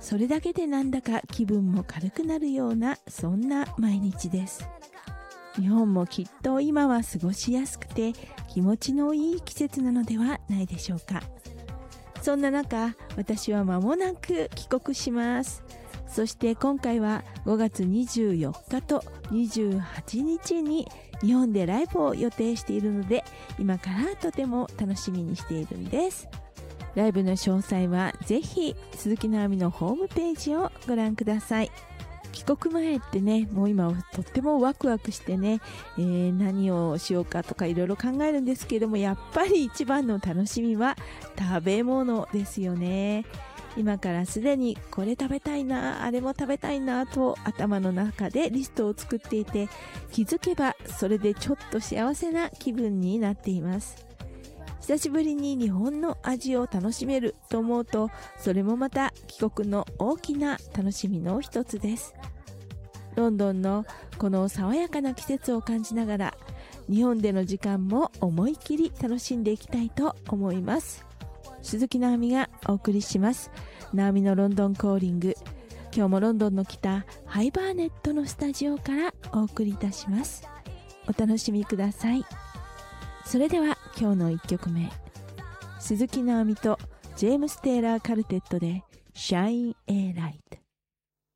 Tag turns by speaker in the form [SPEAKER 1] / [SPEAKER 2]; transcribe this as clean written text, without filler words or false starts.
[SPEAKER 1] それだけでなんだか気分も軽くなるような、そんな毎日です。日本もきっと今は過ごしやすくて気持ちのいい季節なのではないでしょうか。そんな中、私は間もなく帰国します。そして今回は5月24日と28日に日本でライブを予定しているので、今からとても楽しみにしているんです。ライブの詳細はぜひ鈴木直美のホームページをご覧ください。帰国前ってね、もう今とってもワクワクしてね、何をしようかとかいろいろ考えるんですけれども、やっぱり一番の楽しみは食べ物ですよね。今からすでにこれ食べたいな、あれも食べたいなと頭の中でリストを作っていて、気づけばそれでちょっと幸せな気分になっています。久しぶりに日本の味を楽しめると思うと、それもまた帰国の大きな楽しみの一つです。ロンドンのこの爽やかな季節を感じながら、日本での時間も思い切り楽しんでいきたいと思います。鈴木直美がお送りします。直美のロンドンコーリング。今日もロンドンの北ハイバーネットのスタジオからお送りいたします。お楽しみください。それでは今日の1曲目、鈴木直美とジェームス・テイラー・カルテットで Shine a Light。